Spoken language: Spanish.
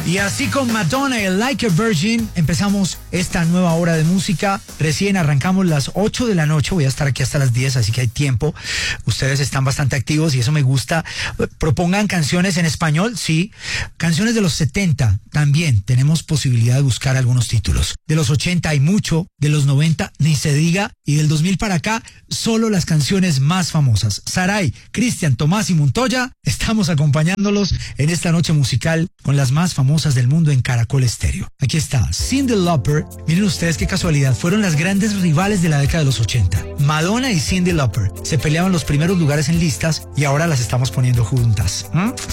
Y así con Madonna y Like a Virgin empezamos esta nueva hora de música. Recién arrancamos las 8 de la noche, voy a estar aquí hasta las 10, así que hay tiempo. Ustedes están bastante activos y eso me gusta. Propongan canciones en español, sí. Canciones de los 70 también. Tenemos posibilidad de buscar algunos títulos. De los 80 hay mucho, de los 90 ni se diga, y del 2000 para acá solo las canciones más famosas. Saray, Cristian, Tomás y Montoya, estamos acompañándolos en esta noche musical con las más famosas del mundo en Caracol Estéreo. Aquí está Cyndi Lauper. Miren ustedes qué casualidad, fueron las grandes rivales de la década de los 80. Madonna y Cyndi Lauper se peleaban los primeros lugares en listas y ahora las estamos poniendo juntas.